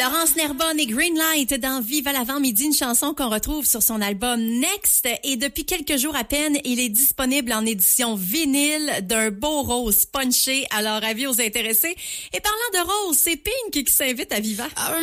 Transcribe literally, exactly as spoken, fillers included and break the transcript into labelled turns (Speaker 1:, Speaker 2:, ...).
Speaker 1: Laurence Nerbonne et Greenlight dans Vive à l'avant-midi, une chanson qu'on retrouve sur son album Next. Et depuis quelques jours à peine, il est disponible en édition vinyle d'un beau rose punché. Alors, avis aux intéressés. Et parlant de rose, c'est Pink qui s'invite à Viva.